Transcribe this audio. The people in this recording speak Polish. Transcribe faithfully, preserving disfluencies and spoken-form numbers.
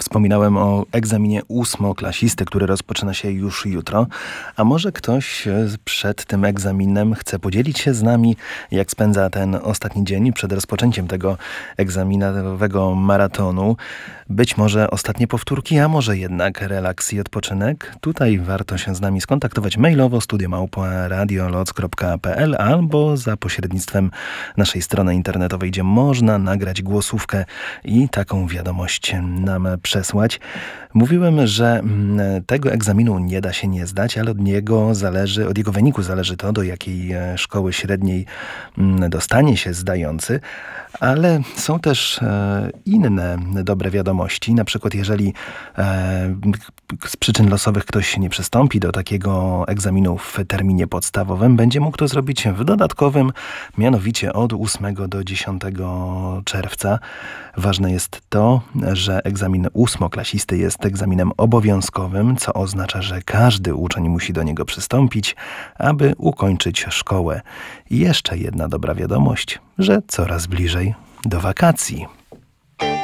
Wspominałem o egzaminie ósmoklasisty, który rozpoczyna się już jutro. A może ktoś przed tym egzaminem chce podzielić się z nami, jak spędza ten ostatni dzień przed rozpoczęciem tego egzaminowego maratonu. Być może ostatnie powtórki, a może jednak relaks i odpoczynek. Tutaj warto się z nami skontaktować mailowo studio małpa radioloc kropka p l albo za pośrednictwem naszej strony internetowej, gdzie można nagrać głosówkę i taką wiadomość nam przesłać. Mówiłem, że tego egzaminu nie da się nie zdać, ale od niego zależy, od jego wyniku zależy to, do jakiej szkoły średniej dostanie się zdający. Ale są też e, inne dobre wiadomości. Na przykład jeżeli e, z przyczyn losowych ktoś nie przystąpi do takiego egzaminu w terminie podstawowym, będzie mógł to zrobić w dodatkowym, mianowicie od ósmego do dziesiątego czerwca. Ważne jest to, że egzamin ósmoklasisty jest egzaminem obowiązkowym, co oznacza, że każdy uczeń musi do niego przystąpić, aby ukończyć szkołę. I jeszcze jedna dobra wiadomość, że coraz bliżej do wakacji.